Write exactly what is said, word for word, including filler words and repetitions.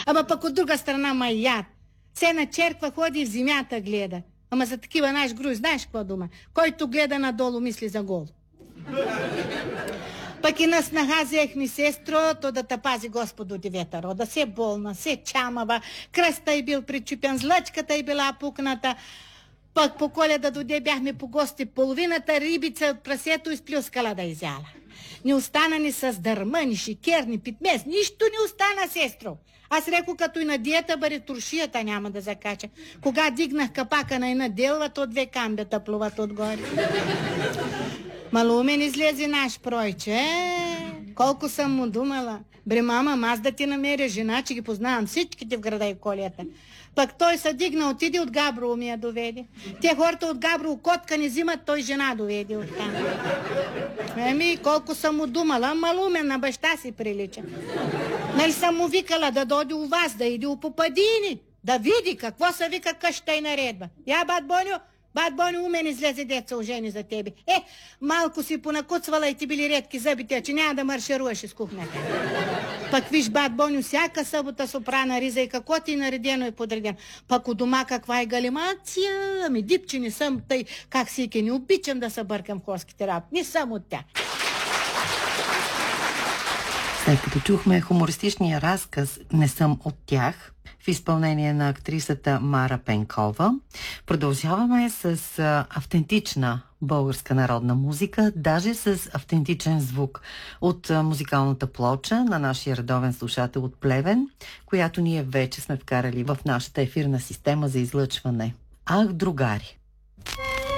Ама пък от друга страна ма яд. Се на черква ходи и в земята гледа. Ама за такива наш груз, знаеш какво дума? Който гледа надолу, мисли за гол. Пък и на снаха взехме сестро, то да те пази Господо девета рода. Се болна, се чамава, кръста й бил причупен, злъчката й била пукната. Пък по Коледа доде бяхме по гости, половината рибица от прасето изплюскала да изяла. Не остана ни с дърма, ни шикер, ни питмес, нищо не остана, сестро. Аз реко, като и на диета, баре туршията няма да закача. Кога дигнах капака на една делва, то две камбета плуват отгоре. Малумен излезе наш пройче. Е, колко съм му думала. Бре, мама, аз да ти намеря жена, че ги познавам всичките в града и колията. Пък той се дигна, отиде от Габрово ми я доведе. Те хората от Габрово котка не взимат, той жена доведе оттам. Еми, колко съм му думала, малумен на баща си прилича. Нали съм му викала да дойде у вас, да иде у Попадини, да види какво се вика къща и наредба. Я, бат Боню, бат Боню, умен излезе деца ожени за тебе. Е, малко си понакуцвала и ти били редки зъбите, че няма да маршируваш из кухнята. Пък виж, бат Боню, всяка събота сопрана риза и какво ти наредено и подредено. Пък у дома каква е галимация, ами дипче не съм тъй, как сике, не обичам да се бъркам в хорските работи, не съм от тях. След като чухме хумористичния разказ "Не съм от тях" в изпълнение на актрисата Мара Пенкова, продължаваме с а, автентична българска народна музика, даже с автентичен звук от а, музикалната плоча на нашия редовен слушател от Плевен, която ние вече сме вкарали в нашата ефирна система за излъчване. Ах, другари!